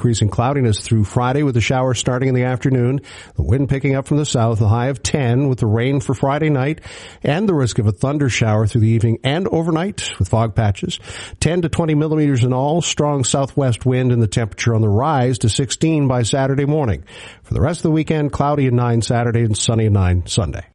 increasing cloudiness through Friday with the showers starting in the afternoon. The wind picking up from the south, a high of 10 with the rain for Friday night and the risk of a thunder shower through the evening and overnight with fog patches. 10 to 20 millimeters in all, strong southwest wind and the temperature on the rise to 16 by Saturday morning. For the rest of the weekend, cloudy at 9 Saturday and sunny at 9 Sunday.